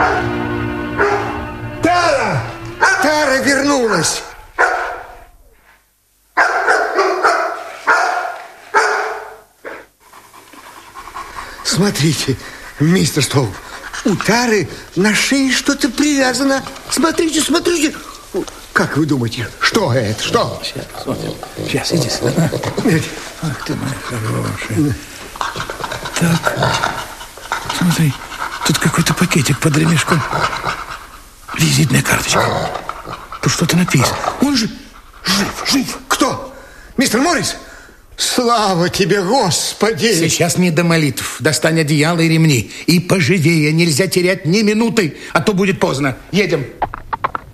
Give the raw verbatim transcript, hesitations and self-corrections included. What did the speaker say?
Тара! Тара вернулась! Смотрите, мистер Стоуп, у Тары на шее что-то привязано. Смотрите, смотрите. Как вы думаете, что это? Что? Сейчас посмотрим. Сейчас, иди сюда. Ах ты моя хорошая. Так, смотри, тут какой-то пакетик под ремешком. Визитная карточка. Тут что-то написано. Он же жив, жив. Кто? Мистер Моррис? Слава тебе, Господи! Сейчас не до молитв. Достань одеяло и ремни. И поживее, нельзя терять ни минуты, а то будет поздно. Едем.